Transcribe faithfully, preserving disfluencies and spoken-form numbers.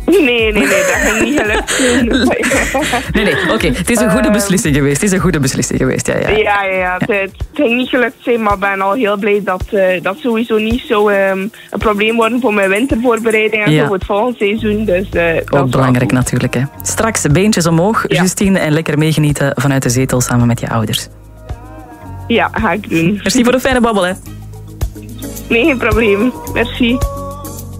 Nee, nee, nee, dat ging niet gelukt. Nee, nee, oké. Okay. Het is een goede beslissing geweest. Het is een goede beslissing geweest, ja. Ja, ja, ja, ja. Het, het ging niet gelukt zijn, maar ik ben al heel blij dat uh, dat sowieso niet zo um, een probleem wordt voor mijn wintervoorbereiding en ja. zo voor het volgende seizoen. Dus, uh, ook belangrijk natuurlijk, hè. Straks beentjes omhoog, ja. Justine, en lekker meegenieten vanuit de zetel samen met je ouders. Ja, ga ik doen. Merci voor de fijne babbel, hè. Nee, geen probleem. Merci.